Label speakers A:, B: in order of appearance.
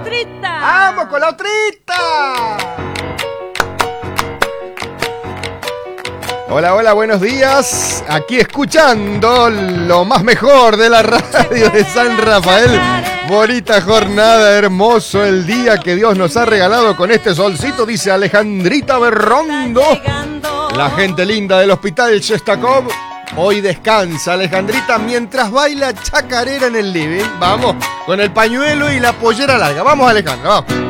A: otrita!
B: ¡Vamos con la otrita! Hola, hola, buenos días. Aquí escuchando lo más mejor de la radio de San Rafael. Bonita jornada, hermoso el día que Dios nos ha regalado con este solcito, dice Alejandrita Berrondo. La gente linda del Hospital Shestakov hoy descansa, Alejandrita, mientras baila chacarera en el living. Vamos, con el pañuelo y la pollera larga. Vamos, Alejandra, vamos.